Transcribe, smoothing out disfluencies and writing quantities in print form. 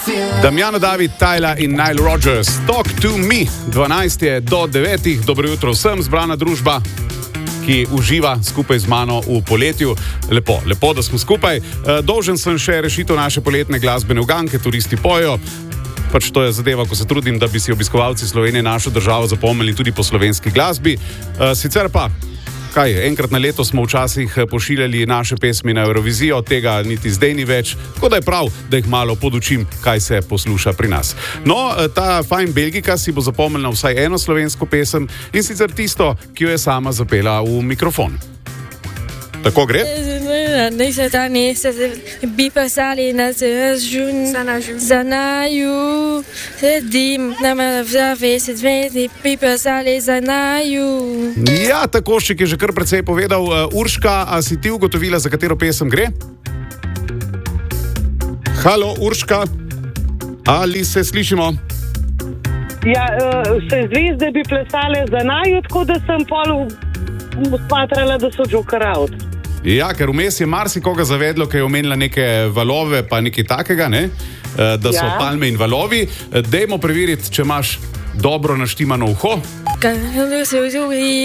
Damjano David, Tyla in Nile Rodgers, Talk to Me, 12 je do 9. Dobro jutro vsem, zbrana družba, ki uživa skupaj z mano v poletju. Lepo, da smo skupaj. Dolžen sem še rešitev naše poletne glasbene uganke, turisti pojo. Pač to je zadeva, ko se trudim, da bi si obiskovalci Slovenije našo državo zapomnili tudi po slovenski glasbi. Sicer pa, enkrat na leto smo včasih pošiljali naše pesmi na Eurovizijo, tega niti zdaj ni več, tako da je prav, da jih malo podučim, kaj se posluša pri nas. No, ta fajn Belgika si bo zapomnila vsaj eno slovensko pesem, in sicer tisto, ki jo je sama zapela v mikrofon. Tako gre? Ja, Takoščik je že kar precej povedal. Urška, a si ti ugotovila, za katero pesem gre? Halo, Urška, ali se slišimo? Ja, se zvezde bi plesale za naju, tako da sem pol smatrala, da so Joker out. Ja, ker vmes je marsikoga zavedlo, ker je omenila neke valove, pa nekaj takega, ne? Da so palme in valovi. Dajmo preveriti, če imaš dobro naštimano uho.